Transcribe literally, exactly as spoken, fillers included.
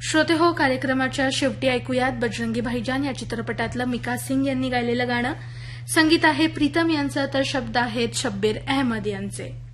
श्रोते हो, कार्यक्रमाच्या शेवटी ऐकूयात बजरंगी भाईजान या चित्रपटातलं मिका सिंग यांनी गायलेलं गाणं. संगीत आहे प्रीतम यांचं, तर शब्द आहेत शब्बीर अहमद यांचे.